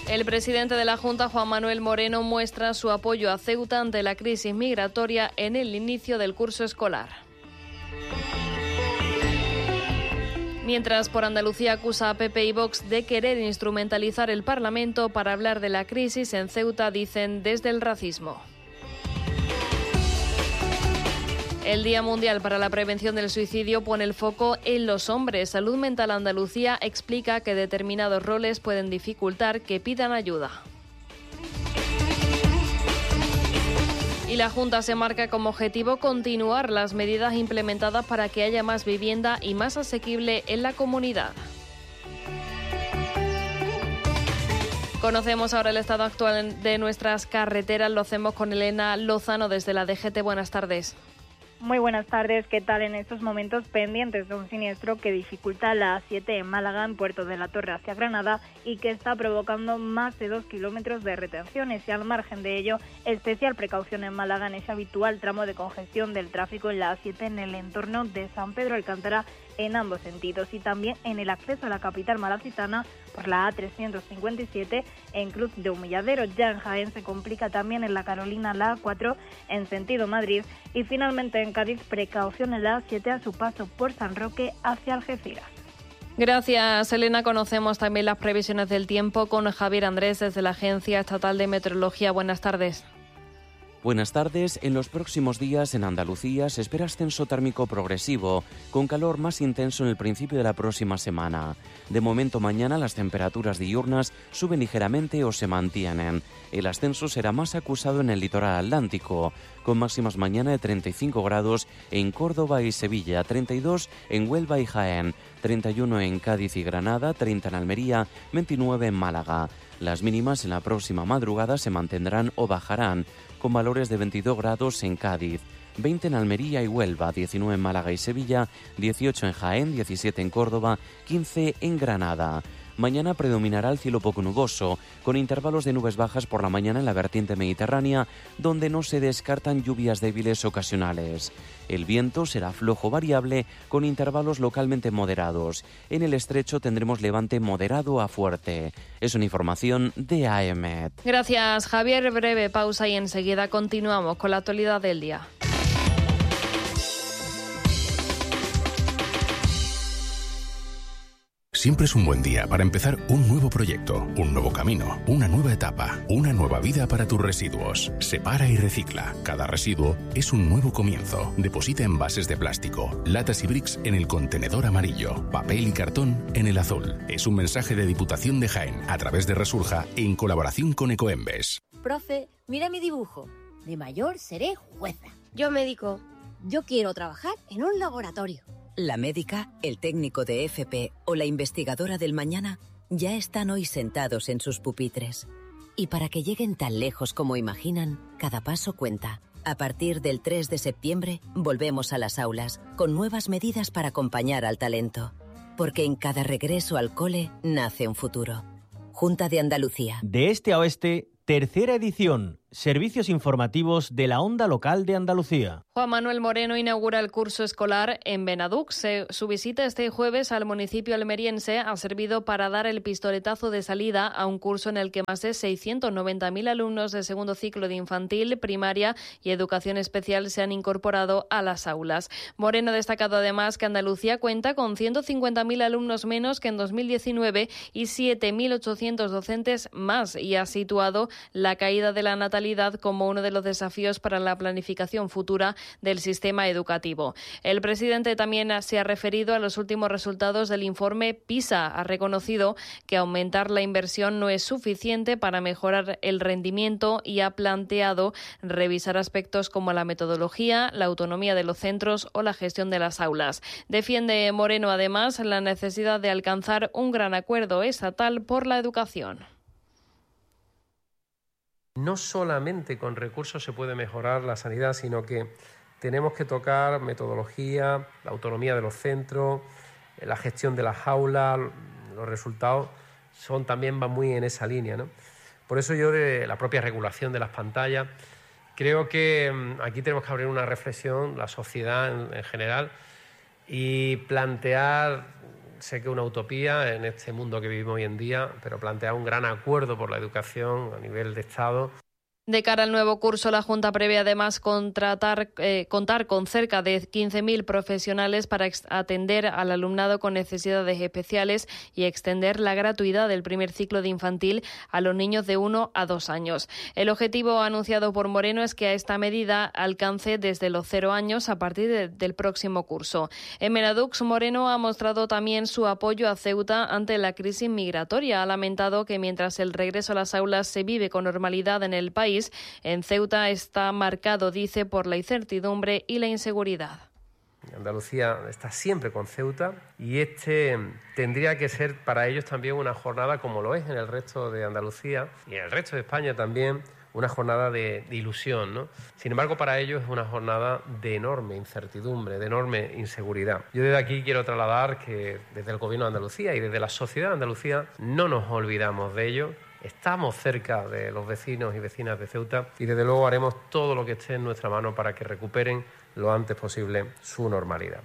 El presidente de la Junta, Juan Manuel Moreno, muestra su apoyo a Ceuta ante la crisis migratoria en el inicio del curso escolar. Mientras, por Andalucía acusa a PP y Vox de querer instrumentalizar el Parlamento para hablar de la crisis en Ceuta, dicen desde el racismo. El Día Mundial para la Prevención del Suicidio pone el foco en los hombres. Salud Mental Andalucía explica que determinados roles pueden dificultar que pidan ayuda. Y la Junta se marca como objetivo continuar las medidas implementadas para que haya más vivienda y más asequible en la comunidad. Conocemos ahora el estado actual de nuestras carreteras. Lo hacemos con Elena Lozano desde la DGT. Buenas tardes. Muy buenas tardes, ¿qué tal? En estos momentos pendientes de un siniestro que dificulta la A7 en Málaga, en Puerto de la Torre hacia Granada, y que está provocando más de 2 kilómetros de retenciones. Y al margen de ello, especial precaución en Málaga en ese habitual tramo de congestión del tráfico en la A7 en el entorno de San Pedro Alcántara en ambos sentidos, y también en el acceso a la capital malacitana por la A357 en Cruz de Humilladero. Ya en Jaén se complica también en la Carolina la A4 en sentido Madrid, y finalmente en Cádiz precaución en la A7 a su paso por San Roque hacia Algeciras. Gracias, Elena. Conocemos también las previsiones del tiempo con Javier Andrés desde la Agencia Estatal de Meteorología. Buenas tardes. Buenas tardes. En los próximos días en Andalucía se espera ascenso térmico progresivo, con calor más intenso en el principio de la próxima semana. De momento, mañana las temperaturas diurnas suben ligeramente o se mantienen. El ascenso será más acusado en el litoral atlántico, con máximas mañana de 35 grados en Córdoba y Sevilla, 32 en Huelva y Jaén, 31 en Cádiz y Granada, 30 en Almería, 29 en Málaga. Las mínimas en la próxima madrugada se mantendrán o bajarán, con valores de 22 grados en Cádiz, 20 en Almería y Huelva, 19 en Málaga y Sevilla, 18 en Jaén, 17 en Córdoba, 15 en Granada. Mañana predominará el cielo poco nuboso, con intervalos de nubes bajas por la mañana en la vertiente mediterránea, donde no se descartan lluvias débiles ocasionales. El viento será flojo variable, con intervalos localmente moderados. En el estrecho tendremos levante moderado a fuerte. Es una información de AEMET. Gracias, Javier. Breve pausa y enseguida continuamos con la actualidad del día. Siempre es un buen día para empezar un nuevo proyecto, un nuevo camino, una nueva etapa, una nueva vida para tus residuos. Separa y recicla. Cada residuo es un nuevo comienzo. Deposita envases de plástico, latas y bricks en el contenedor amarillo, papel y cartón en el azul. Es un mensaje de Diputación de Jaén a través de Resurja en colaboración con Ecoembes. Profe, mira mi dibujo. De mayor seré jueza. Yo médico. Yo quiero trabajar en un laboratorio. La médica, el técnico de FP o la investigadora del mañana ya están hoy sentados en sus pupitres. Y para que lleguen tan lejos como imaginan, cada paso cuenta. A partir del 3 de septiembre, volvemos a las aulas, con nuevas medidas para acompañar al talento. Porque en cada regreso al cole nace un futuro. Junta de Andalucía. De este a oeste, tercera edición. Servicios informativos de la Onda Local de Andalucía. Juan Manuel Moreno inaugura el curso escolar en Benadux. Su visita este jueves al municipio almeriense ha servido para dar el pistoletazo de salida a un curso en el que más de 690.000 alumnos de segundo ciclo de infantil, primaria y educación especial se han incorporado a las aulas. Moreno ha destacado además que Andalucía cuenta con 150.000 alumnos menos que en 2019 y 7.800 docentes más, y ha situado la caída de la natalidad como uno de los desafíos para la planificación futura del sistema educativo. El presidente también se ha referido a los últimos resultados del informe PISA. Ha reconocido que aumentar la inversión no es suficiente para mejorar el rendimiento y ha planteado revisar aspectos como la metodología, la autonomía de los centros o la gestión de las aulas. Defiende Moreno además la necesidad de alcanzar un gran acuerdo estatal por la educación. No solamente con recursos se puede mejorar la sanidad, sino que tenemos que tocar metodología, la autonomía de los centros, la gestión de las aulas. Los resultados van muy en esa línea, ¿no? Por eso yo, de la propia regulación de las pantallas, creo que aquí tenemos que abrir una reflexión, la sociedad en general, y plantear sé que es una utopía en este mundo que vivimos hoy en día, pero plantea un gran acuerdo por la educación a nivel de Estado. De cara al nuevo curso, la Junta prevé además contar con cerca de 15.000 profesionales para atender al alumnado con necesidades especiales y extender la gratuidad del primer ciclo de infantil a los niños de 1 a 2 años. El objetivo anunciado por Moreno es que a esta medida alcance desde los 0 años a partir del próximo curso. En Benadux, Moreno ha mostrado también su apoyo a Ceuta ante la crisis migratoria. Ha lamentado que mientras el regreso a las aulas se vive con normalidad en el país, en Ceuta está marcado, dice, por la incertidumbre y la inseguridad. Andalucía está siempre con Ceuta y tendría que ser para ellos también una jornada, como lo es en el resto de Andalucía y en el resto de España también, una jornada de ilusión, ¿no? Sin embargo, para ellos es una jornada de enorme incertidumbre, de enorme inseguridad. Yo desde aquí quiero trasladar que desde el Gobierno de Andalucía y desde la sociedad de Andalucía no nos olvidamos de ello. Estamos cerca de los vecinos y vecinas de Ceuta y desde luego haremos todo lo que esté en nuestra mano para que recuperen lo antes posible su normalidad.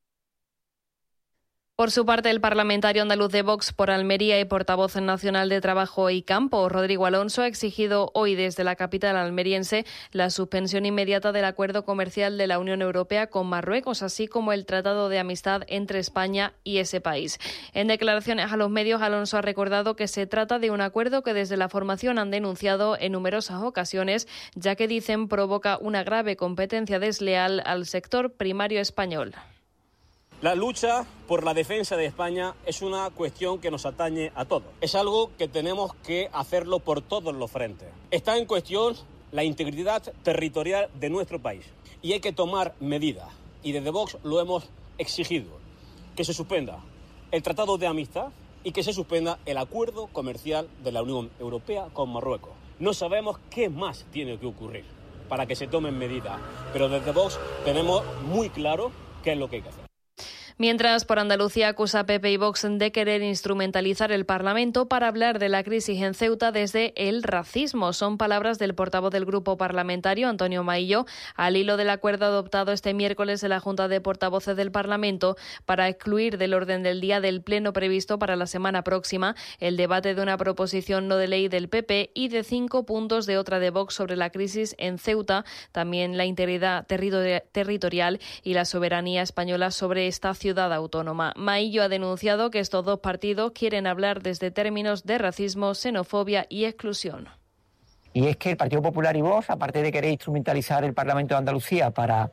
Por su parte, el parlamentario andaluz de Vox por Almería y portavoz nacional de Trabajo y Campo, Rodrigo Alonso, ha exigido hoy desde la capital almeriense la suspensión inmediata del acuerdo comercial de la Unión Europea con Marruecos, así como el tratado de amistad entre España y ese país. En declaraciones a los medios, Alonso ha recordado que se trata de un acuerdo que desde la formación han denunciado en numerosas ocasiones, ya que dicen provoca una grave competencia desleal al sector primario español. La lucha por la defensa de España es una cuestión que nos atañe a todos. Es algo que tenemos que hacerlo por todos los frentes. Está en cuestión la integridad territorial de nuestro país y hay que tomar medidas. Y desde Vox lo hemos exigido. Que se suspenda el Tratado de Amistad y que se suspenda el acuerdo comercial de la Unión Europea con Marruecos. No sabemos qué más tiene que ocurrir para que se tomen medidas, pero desde Vox tenemos muy claro qué es lo que hay que hacer. Mientras, por Andalucía acusa a PP y Vox de querer instrumentalizar el Parlamento para hablar de la crisis en Ceuta desde el racismo. Son palabras del portavoz del grupo parlamentario, Antonio Maillo, al hilo del acuerdo adoptado este miércoles en la Junta de Portavoces del Parlamento para excluir del orden del día del pleno previsto para la semana próxima el debate de una proposición no de ley del PP y de 5 puntos de otra de Vox sobre la crisis en Ceuta, también la integridad territorial y la soberanía española sobre esta ciudad autónoma. Maillo ha denunciado que estos dos partidos quieren hablar desde términos de racismo, xenofobia y exclusión. Y es que el Partido Popular y Vox, aparte de querer instrumentalizar el Parlamento de Andalucía para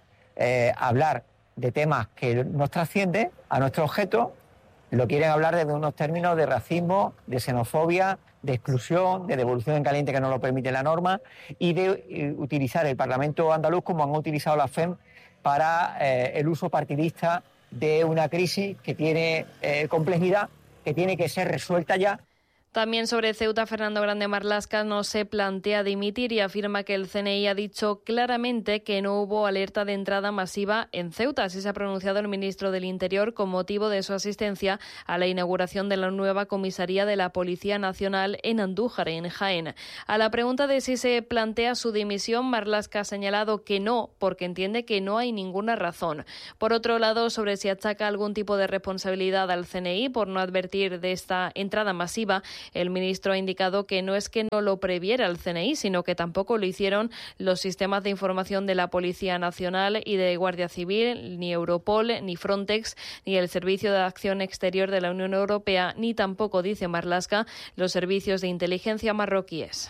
hablar de temas que nos trascienden a nuestro objeto, lo quieren hablar desde unos términos de racismo, de xenofobia, de exclusión, de devolución en caliente que no lo permite la norma y de utilizar el Parlamento andaluz como han utilizado la FEM para el uso partidista de una crisis que tiene complejidad, que tiene que ser resuelta ya. También sobre Ceuta, Fernando Grande Marlaska no se plantea dimitir y afirma que el CNI ha dicho claramente que no hubo alerta de entrada masiva en Ceuta. Así se ha pronunciado el ministro del Interior con motivo de su asistencia a la inauguración de la nueva comisaría de la Policía Nacional en Andújar, en Jaén. A la pregunta de si se plantea su dimisión, Marlaska ha señalado que no, porque entiende que no hay ninguna razón. Por otro lado, sobre si achaca algún tipo de responsabilidad al CNI por no advertir de esta entrada masiva, el ministro ha indicado que no es que no lo previera el CNI, sino que tampoco lo hicieron los sistemas de información de la Policía Nacional y de Guardia Civil, ni Europol, ni Frontex, ni el Servicio de Acción Exterior de la Unión Europea, ni tampoco, dice Marlaska, los servicios de inteligencia marroquíes.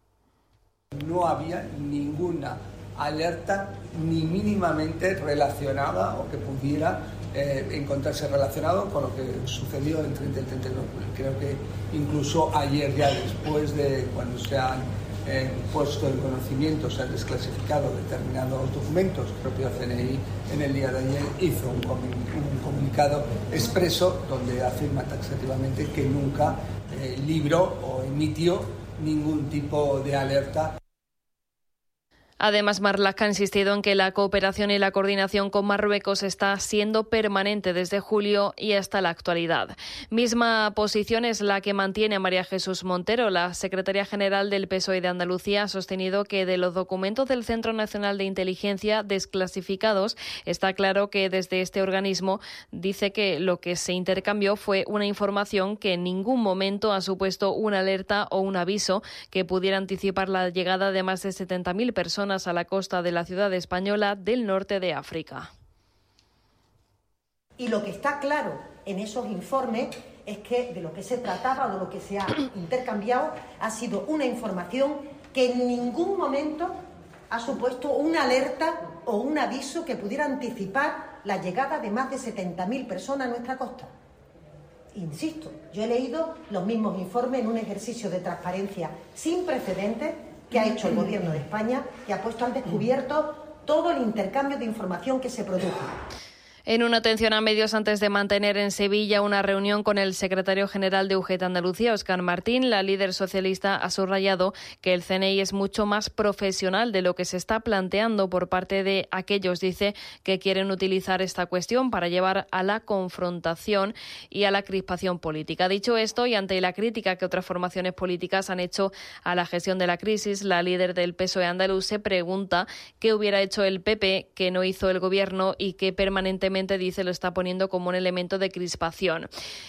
No había ninguna alerta ni mínimamente relacionada o que pudiera encontrarse relacionado con lo que sucedió el 30 y el 31 de julio. Creo que incluso ayer, ya después de cuando se han puesto en conocimiento, se han desclasificado determinados documentos, el propio CNI en el día de ayer hizo un comunicado expreso donde afirma taxativamente que nunca libró o emitió ningún tipo de alerta. Además, Marlaska ha insistido en que la cooperación y la coordinación con Marruecos está siendo permanente desde julio y hasta la actualidad. Misma posición es la que mantiene María Jesús Montero. La secretaria general del PSOE de Andalucía ha sostenido que de los documentos del Centro Nacional de Inteligencia desclasificados está claro que desde este organismo dice que lo que se intercambió fue una información que en ningún momento ha supuesto una alerta o un aviso que pudiera anticipar la llegada de más de 70.000 personas a la costa de la ciudad española del norte de África. Y lo que está claro en esos informes es que de lo que se trataba o de lo que se ha intercambiado ha sido una información que en ningún momento ha supuesto una alerta o un aviso que pudiera anticipar la llegada de más de 70.000 personas a nuestra costa. Insisto, yo he leído los mismos informes en un ejercicio de transparencia sin precedentes que ha hecho el Gobierno de España, que ha puesto al descubierto todo el intercambio de información que se produjo. En una atención a medios antes de mantener en Sevilla una reunión con el secretario general de UGT Andalucía, Óscar Martín, la líder socialista ha subrayado que el CNI es mucho más profesional de lo que se está planteando por parte de aquellos, dice, que quieren utilizar esta cuestión para llevar a la confrontación y a la crispación política. Dicho esto, y ante la crítica que otras formaciones políticas han hecho a la gestión de la crisis, la líder del PSOE andaluz se pregunta qué hubiera hecho el PP que no hizo el Gobierno y que permanentemente, dice, lo está poniendo como un elemento de crispación.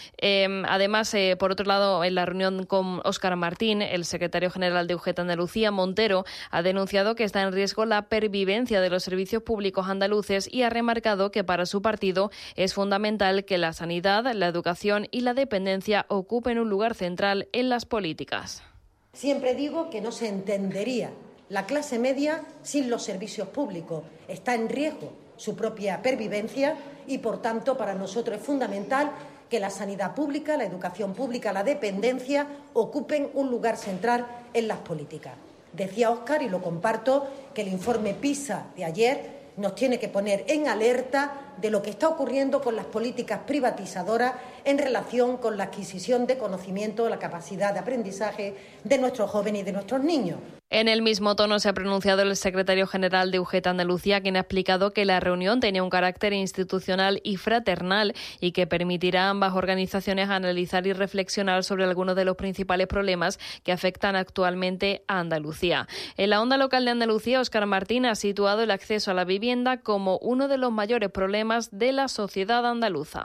Además, por otro lado, en la reunión con Óscar Martín, el secretario general de UGT Andalucía, Montero, ha denunciado que está en riesgo la pervivencia de los servicios públicos andaluces y ha remarcado que para su partido es fundamental que la sanidad, la educación y la dependencia ocupen un lugar central en las políticas. Siempre digo que no se entendería la clase media sin los servicios públicos. Está en riesgo su propia pervivencia y, por tanto, para nosotros es fundamental que la sanidad pública, la educación pública, la dependencia ocupen un lugar central en las políticas. Decía Óscar, y lo comparto, que el informe PISA de ayer nos tiene que poner en alerta de lo que está ocurriendo con las políticas privatizadoras en relación con la adquisición de conocimiento, la capacidad de aprendizaje de nuestros jóvenes y de nuestros niños. En el mismo tono se ha pronunciado el secretario general de UGT Andalucía, quien ha explicado que la reunión tenía un carácter institucional y fraternal y que permitirá a ambas organizaciones analizar y reflexionar sobre algunos de los principales problemas que afectan actualmente a Andalucía. En la onda local de Andalucía, Óscar Martín ha situado el acceso a la vivienda como uno de los mayores problemas de la sociedad andaluza.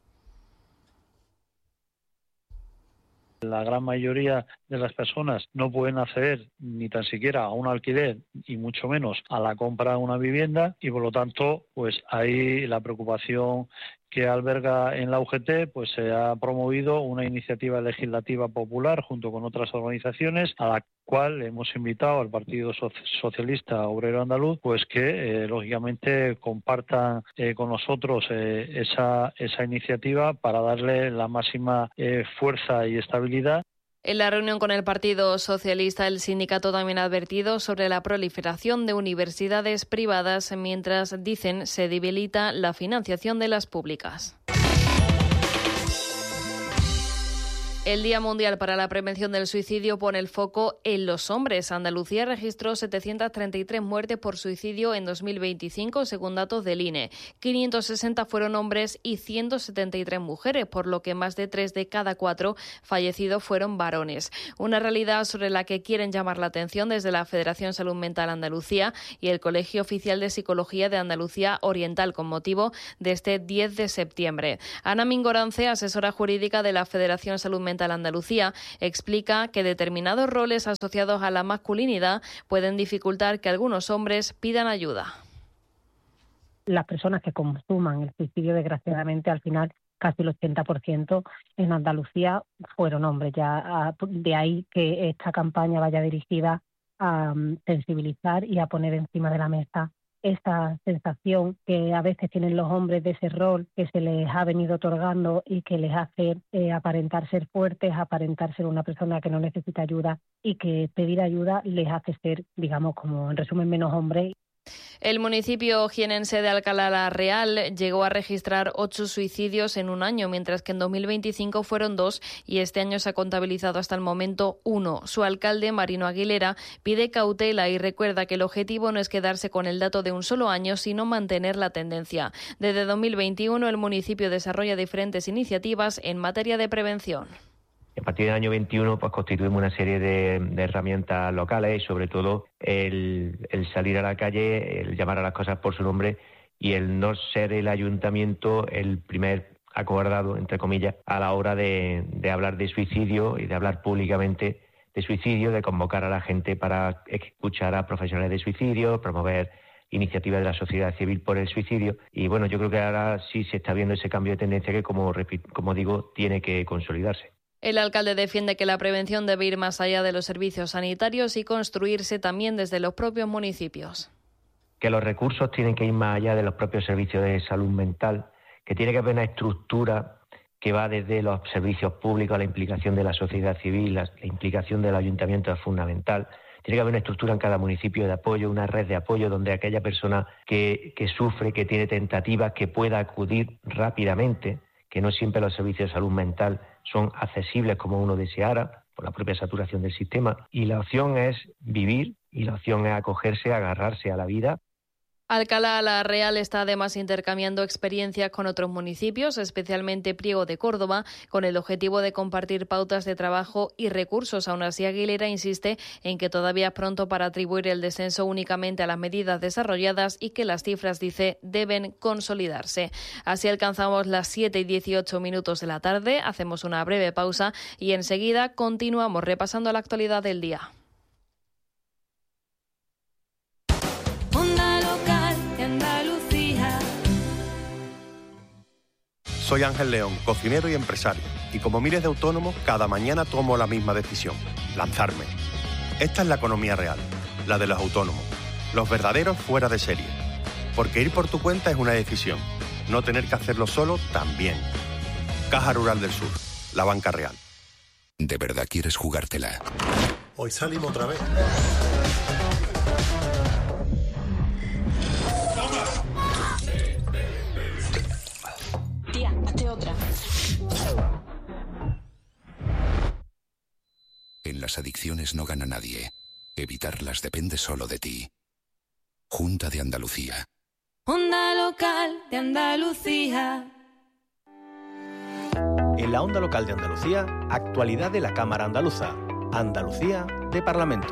La gran mayoría de las personas no pueden acceder ni tan siquiera a un alquiler y mucho menos a la compra de una vivienda y por lo tanto pues ahí la preocupación que alberga en la UGT, pues se ha promovido una iniciativa legislativa popular junto con otras organizaciones a la cual hemos invitado al Partido Socialista Obrero Andaluz, pues que lógicamente compartan con nosotros esa iniciativa para darle la máxima fuerza y estabilidad. En la reunión con el Partido Socialista, el sindicato también ha advertido sobre la proliferación de universidades privadas mientras, dicen, se debilita la financiación de las públicas. El Día Mundial para la Prevención del Suicidio pone el foco en los hombres. Andalucía registró 733 muertes por suicidio en 2025, según datos del INE. 560 fueron hombres y 173 mujeres, por lo que más de 3 de cada 4 fallecidos fueron varones. Una realidad sobre la que quieren llamar la atención desde la Federación Salud Mental Andalucía y el Colegio Oficial de Psicología de Andalucía Oriental, con motivo de este 10 de septiembre. Ana Mingorance, asesora jurídica de la Federación Salud Mental Andalucía, explica que determinados roles asociados a la masculinidad pueden dificultar que algunos hombres pidan ayuda. Las personas que consuman el suicidio, desgraciadamente, al final casi el 80% en Andalucía fueron hombres. Ya de ahí que esta campaña vaya dirigida a sensibilizar y a poner encima de la mesa esta sensación que a veces tienen los hombres de ese rol que se les ha venido otorgando y que les hace aparentar ser fuertes, aparentar ser una persona que no necesita ayuda y que pedir ayuda les hace ser, digamos, como en resumen, menos hombres. El municipio jienense de Alcalá la Real llegó a registrar 8 suicidios en un año, mientras que en 2025 fueron 2 y este año se ha contabilizado hasta el momento 1. Su alcalde, Marino Aguilera, pide cautela y recuerda que el objetivo no es quedarse con el dato de un solo año, sino mantener la tendencia. Desde 2021 el municipio desarrolla diferentes iniciativas en materia de prevención. A partir del año 21 pues constituimos una serie de herramientas locales y sobre todo el salir a la calle, el llamar a las cosas por su nombre y el no ser el ayuntamiento el primer acobardado, entre comillas, a la hora de hablar de suicidio y de hablar públicamente de suicidio, de convocar a la gente para escuchar a profesionales de suicidio, promover iniciativas de la sociedad civil por el suicidio. Y bueno, yo creo que ahora sí se está viendo ese cambio de tendencia que, como digo, tiene que consolidarse. El alcalde defiende que la prevención debe ir más allá de los servicios sanitarios y construirse también desde los propios municipios. Que los recursos tienen que ir más allá de los propios servicios de salud mental, que tiene que haber una estructura que va desde los servicios públicos, la implicación de la sociedad civil, la implicación del ayuntamiento es fundamental. Tiene que haber una estructura en cada municipio de apoyo, una red de apoyo donde aquella persona que sufre, que tiene tentativas, que pueda acudir rápidamente, que no siempre los servicios de salud mental son accesibles como uno deseara por la propia saturación del sistema. Y la opción es vivir y la opción es acogerse, agarrarse a la vida. Alcalá la Real está además intercambiando experiencias con otros municipios, especialmente Priego de Córdoba, con el objetivo de compartir pautas de trabajo y recursos. Aún así, Aguilera insiste en que todavía es pronto para atribuir el descenso únicamente a las medidas desarrolladas y que las cifras, dice, deben consolidarse. Así alcanzamos las 7:18 de la tarde, hacemos una breve pausa y enseguida continuamos repasando la actualidad del día. Soy Ángel León, cocinero y empresario, y como miles de autónomos, cada mañana tomo la misma decisión, lanzarme. Esta es la economía real, la de los autónomos, los verdaderos fuera de serie. Porque ir por tu cuenta es una decisión, no tener que hacerlo solo también. Caja Rural del Sur, la banca real. ¿De verdad quieres jugártela? Hoy salimos otra vez. Otra. En las adicciones no gana nadie. Evitarlas depende solo de ti. Junta de Andalucía. Onda Local de Andalucía. En la Onda Local de Andalucía, actualidad de la Cámara Andaluza. Andalucía de Parlamento.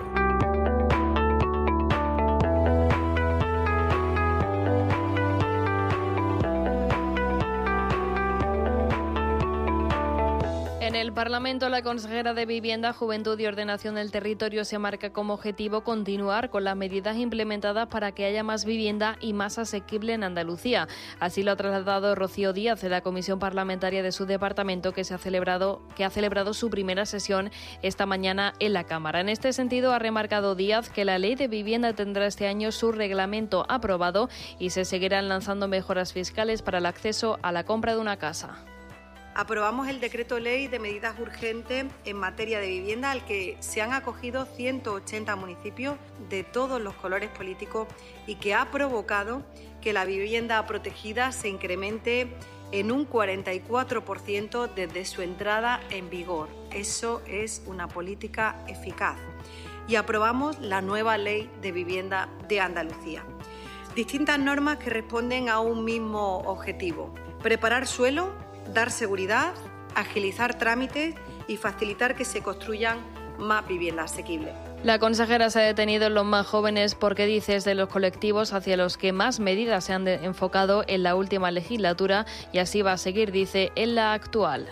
En el Parlamento, la consejera de Vivienda, Juventud y Ordenación del Territorio se marca como objetivo continuar con las medidas implementadas para que haya más vivienda y más asequible en Andalucía. Así lo ha trasladado Rocío Díaz de la Comisión Parlamentaria de su departamento, que ha celebrado su primera sesión esta mañana en la Cámara. En este sentido, ha remarcado Díaz que la Ley de Vivienda tendrá este año su reglamento aprobado y se seguirán lanzando mejoras fiscales para el acceso a la compra de una casa. Aprobamos el decreto ley de medidas urgentes en materia de vivienda al que se han acogido 180 municipios de todos los colores políticos y que ha provocado que la vivienda protegida se incremente en un 44% desde su entrada en vigor. Eso es una política eficaz. Y aprobamos la nueva ley de vivienda de Andalucía. Distintas normas que responden a un mismo objetivo: preparar suelo, dar seguridad, agilizar trámites y facilitar que se construyan más viviendas asequibles. La consejera se ha detenido en los más jóvenes porque dice es de los colectivos hacia los que más medidas se han enfocado en la última legislatura y así va a seguir, dice, en la actual.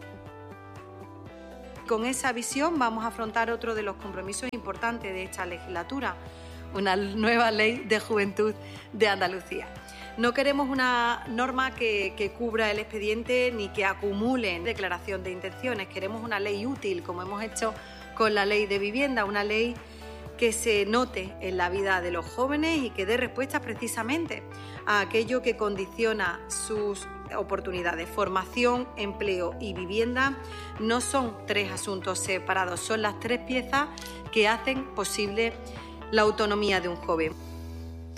Con esa visión vamos a afrontar otro de los compromisos importantes de esta legislatura, una nueva ley de juventud de Andalucía. No queremos una norma que cubra el expediente ni que acumule declaración de intenciones. Queremos una ley útil, como hemos hecho con la ley de vivienda, una ley que se note en la vida de los jóvenes y que dé respuesta precisamente a aquello que condiciona sus oportunidades. Formación, empleo y vivienda no son tres asuntos separados, son las tres piezas que hacen posible la autonomía de un joven.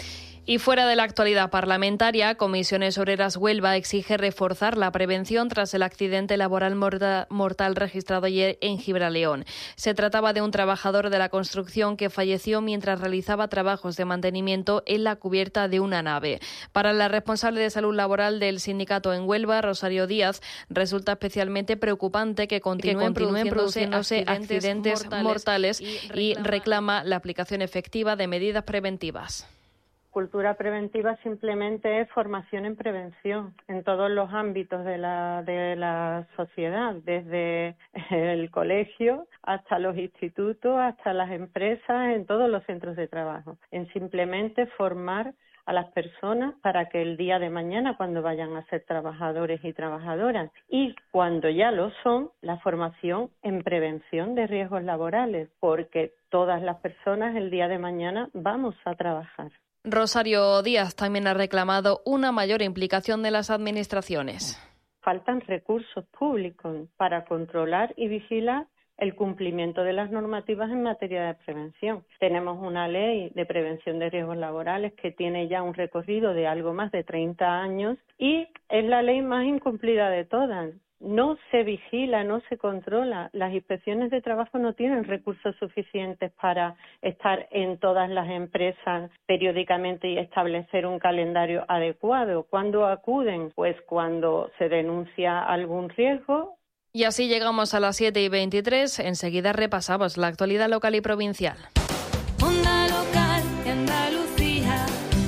Y fuera de la actualidad parlamentaria, Comisiones Obreras Huelva exige reforzar la prevención tras el accidente laboral mortal registrado ayer en Gibraleón. Se trataba de un trabajador de la construcción que falleció mientras realizaba trabajos de mantenimiento en la cubierta de una nave. Para la responsable de salud laboral del sindicato en Huelva, Rosario Díaz, resulta especialmente preocupante que continúen produciéndose accidentes mortales y reclama la aplicación efectiva de medidas preventivas. Cultura preventiva simplemente es formación en prevención en todos los ámbitos de la sociedad, desde el colegio hasta los institutos, hasta las empresas, en todos los centros de trabajo. En simplemente formar a las personas para que el día de mañana, cuando vayan a ser trabajadores y trabajadoras, y cuando ya lo son, la formación en prevención de riesgos laborales, porque todas las personas el día de mañana vamos a trabajar. Rosario Díaz también ha reclamado una mayor implicación de las administraciones. Faltan recursos públicos para controlar y vigilar el cumplimiento de las normativas en materia de prevención. Tenemos una ley de prevención de riesgos laborales que tiene ya un recorrido de algo más de 30 años y es la ley más incumplida de todas. No se vigila, no se controla. Las inspecciones de trabajo no tienen recursos suficientes para estar en todas las empresas periódicamente y establecer un calendario adecuado. ¿Cuándo acuden? Pues cuando se denuncia algún riesgo. Y así llegamos a las 7:23. Enseguida repasamos la actualidad local y provincial. Onda local de Andalucía.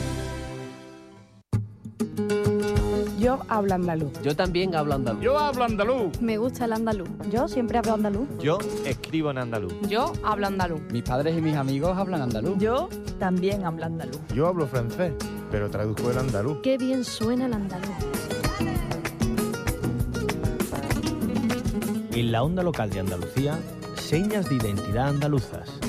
Yo hablo andaluz. Yo también hablo andaluz. Yo hablo andaluz. Me gusta el andaluz. Yo siempre hablo andaluz. Yo escribo en andaluz. Yo hablo andaluz. Mis padres y mis amigos hablan andaluz. Yo también hablo andaluz. Yo hablo francés, pero traduzco el andaluz. Qué bien suena el andaluz. En la onda local de Andalucía, señas de identidad andaluzas.